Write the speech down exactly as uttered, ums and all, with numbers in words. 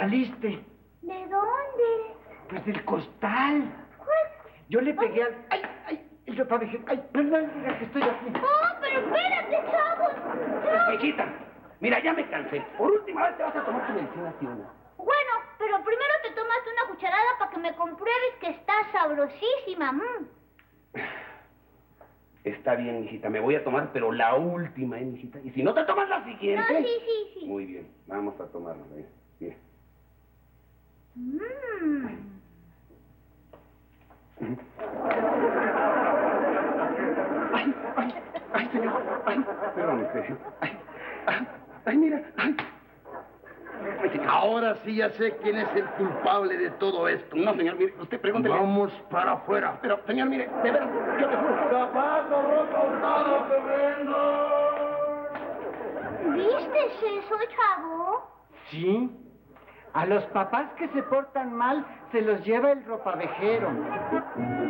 saliste. ¿De dónde? Pues del costal. Yo le pegué al... ¡Ay, ay! El ropavejero. ¡Ay, perdón, mira que estoy aquí! ¡Oh, pero espérate, chavos! ¡Chavos! Mijita, mira, ya me cansé. Por última vez te vas a tomar tu medicina así una. Bueno, pero primero te tomas una cucharada para que me compruebes que está sabrosísima. Mm. Está bien, mijita, me voy a tomar, pero la última, ¿eh, mijita? Y si no te tomas la siguiente... No, sí, sí, sí. Muy bien, vamos a tomarla, ¿eh? Bien. Mmm. Ay, ay, ay, señor, ay, perdón, señor. Ay, ay, ay, mira, ay. Ahora sí ya sé quién es el culpable de todo esto. No, señor, mire, usted pregúntele. Vamos para afuera. Pero, señor, mire, de veras, yo te juro. ¡Zapato, ropa usada, te vendo! ¿Viste eso, chavo? Sí. A los papás que se portan mal se los lleva el ropavejero.